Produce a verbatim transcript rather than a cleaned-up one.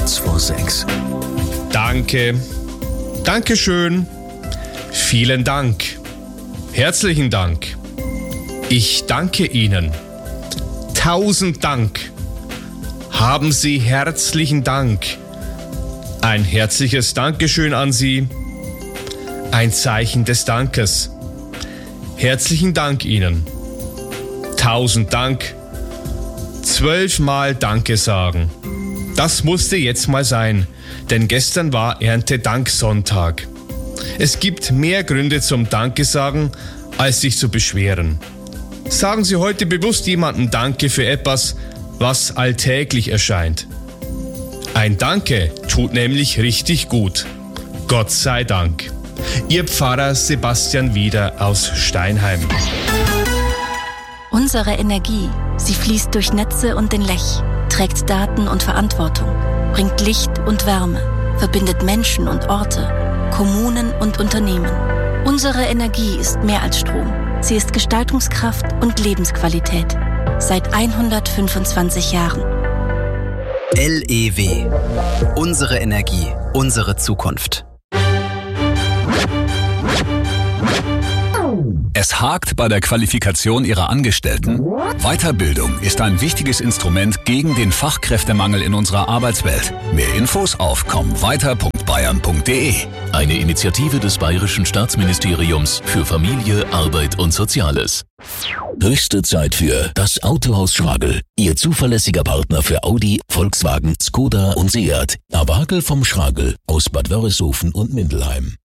kurz vor sechs. Danke. Dankeschön. Vielen Dank. Herzlichen Dank. Ich danke Ihnen. Tausend Dank. Haben Sie herzlichen Dank. Ein herzliches Dankeschön an Sie. Ein Zeichen des Dankes. Herzlichen Dank Ihnen. Tausend Dank. Zwölfmal Danke sagen. Das musste jetzt mal sein, denn gestern war Erntedanksonntag. Es gibt mehr Gründe zum Danke sagen, als sich zu beschweren. Sagen Sie heute bewusst jemandem Danke für etwas, was alltäglich erscheint. Ein Danke tut nämlich richtig gut. Gott sei Dank. Ihr Pfarrer Sebastian Wieder aus Steinheim. Unsere Energie, sie fließt durch Netze und den Lech, trägt Daten und Verantwortung, bringt Licht und Wärme, verbindet Menschen und Orte, Kommunen und Unternehmen. Unsere Energie ist mehr als Strom. Sie ist Gestaltungskraft und Lebensqualität. Seit hundertfünfundzwanzig Jahren. L E W. Unsere Energie, unsere Zukunft. Es hakt bei der Qualifikation Ihrer Angestellten? Weiterbildung ist ein wichtiges Instrument gegen den Fachkräftemangel in unserer Arbeitswelt. Mehr Infos auf komm weiter punkt bayern punkt de. Eine Initiative des Bayerischen Staatsministeriums für Familie, Arbeit und Soziales. Höchste Zeit für das Autohaus Schragel. Ihr zuverlässiger Partner für Audi, Volkswagen, Skoda und Seat. Herr Wagel vom Schragel aus Bad Wörishofen und Mindelheim.